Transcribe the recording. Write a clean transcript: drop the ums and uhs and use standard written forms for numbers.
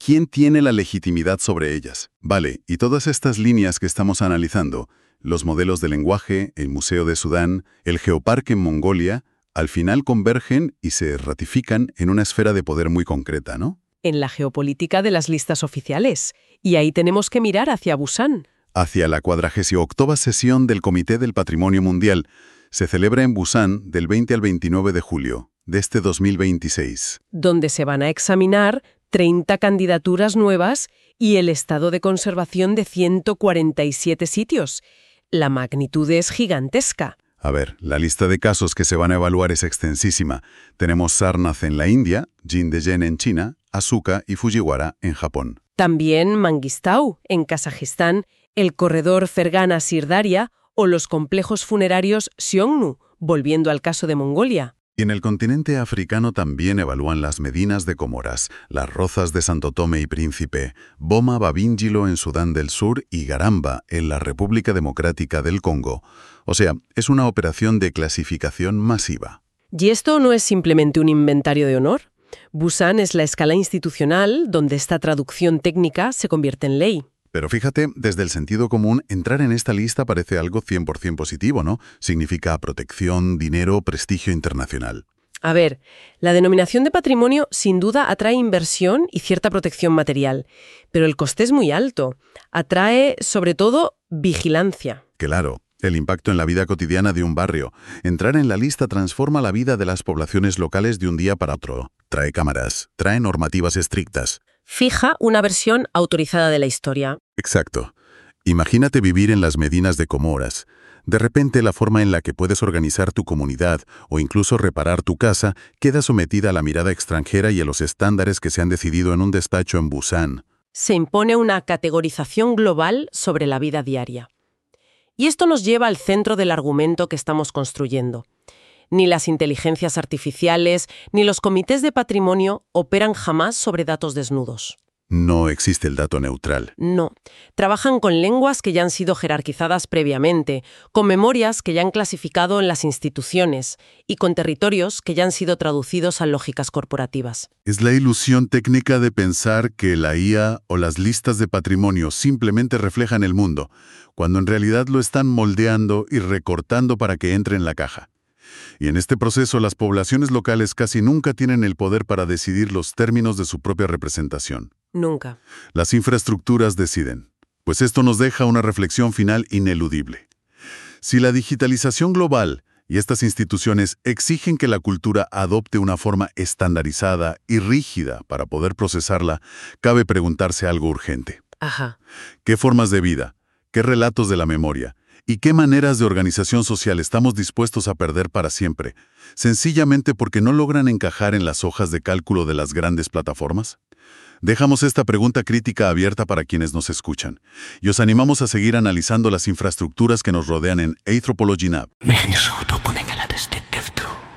¿Quién tiene la legitimidad sobre ellas? Vale, y todas estas líneas que estamos analizando, los modelos de lenguaje, el Museo de Sudán, el Geoparque en Mongolia, al final convergen y se ratifican en una esfera de poder muy concreta, ¿no? En la geopolítica de las listas oficiales. Y ahí tenemos que mirar hacia Busán. Hacia la 48ª sesión del Comité del Patrimonio Mundial. Se celebra en Busán del 20 al 29 de julio de este 2026. Donde se van a examinar 30 candidaturas nuevas y el estado de conservación de 147 sitios. La magnitud es gigantesca. A ver, la lista de casos que se van a evaluar es extensísima. Tenemos Sarnath en la India, Jindabyne en China, Asuka y Fujiwara en Japón. También Mangistau, en Kazajistán, el corredor Fergana-Sirdaria o los complejos funerarios Xiongnu, volviendo al caso de Mongolia. Y en el continente africano también evalúan las Medinas de Comoras, las Rozas de Santo Tomé y Príncipe, Boma Babíngilo en Sudán del Sur y Garamba en la República Democrática del Congo. O sea, es una operación de clasificación masiva. ¿Y esto no es simplemente un inventario de honor? Busán es la escala institucional donde esta traducción técnica se convierte en ley. Pero fíjate, desde el sentido común, entrar en esta lista parece algo 100% positivo, ¿no? Significa protección, dinero, prestigio internacional. A ver, la denominación de patrimonio sin duda atrae inversión y cierta protección material, pero el coste es muy alto. Atrae, sobre todo, vigilancia. Claro, el impacto en la vida cotidiana de un barrio. Entrar en la lista transforma la vida de las poblaciones locales de un día para otro. Trae cámaras, trae normativas estrictas. Fija una versión autorizada de la historia. Exacto. Imagínate vivir en las Medinas de Comoras. De repente la forma en la que puedes organizar tu comunidad o incluso reparar tu casa queda sometida a la mirada extranjera y a los estándares que se han decidido en un despacho en Busán. Se impone una categorización global sobre la vida diaria. Y esto nos lleva al centro del argumento que estamos construyendo. Ni las inteligencias artificiales ni los comités de patrimonio operan jamás sobre datos desnudos. No existe el dato neutral. No. Trabajan con lenguas que ya han sido jerarquizadas previamente, con memorias que ya han clasificado en las instituciones y con territorios que ya han sido traducidos a lógicas corporativas. Es la ilusión técnica de pensar que la IA o las listas de patrimonio simplemente reflejan el mundo, cuando en realidad lo están moldeando y recortando para que entre en la caja. Y en este proceso las poblaciones locales casi nunca tienen el poder para decidir los términos de su propia representación. Nunca. Las infraestructuras deciden. Pues esto nos deja una reflexión final ineludible. Si la digitalización global y estas instituciones exigen que la cultura adopte una forma estandarizada y rígida para poder procesarla, cabe preguntarse algo urgente. Ajá. ¿Qué formas de vida? ¿Qué relatos de la memoria? ¿Y qué maneras de organización social estamos dispuestos a perder para siempre, sencillamente porque no logran encajar en las hojas de cálculo de las grandes plataformas? Dejamos esta pregunta crítica abierta para quienes nos escuchan, y os animamos a seguir analizando las infraestructuras que nos rodean en Anthropology Lab.